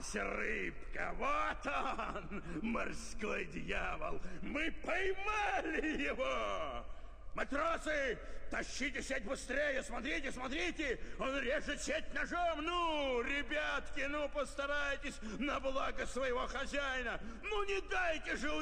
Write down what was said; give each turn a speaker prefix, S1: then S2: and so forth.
S1: Попалась рыбка, вот он, морской дьявол. Мы поймали его. Матросы, тащите сеть быстрее, смотрите, смотрите, он режет сеть ножом. Ну, ребятки, ну постарайтесь на благо своего хозяина. Ну не дайте же